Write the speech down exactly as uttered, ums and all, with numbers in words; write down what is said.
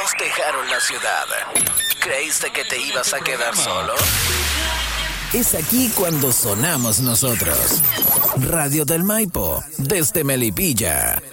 Todos dejaron la ciudad. ¿Creíste que te ibas a quedar solo? Es aquí cuando sonamos nosotros. Radio del Maipo, desde Melipilla.